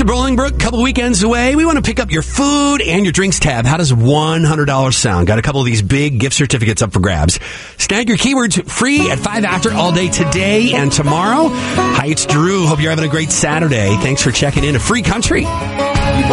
to Bolingbrook, a couple weekends away. We want to pick up your food and your drinks tab. How does $100 sound? Got a couple of these big gift certificates up for grabs. Snag your keywords free at 5 after all day today and tomorrow. Hi, it's Drew. Hope you're having a great Saturday. Thanks for checking in. A free country.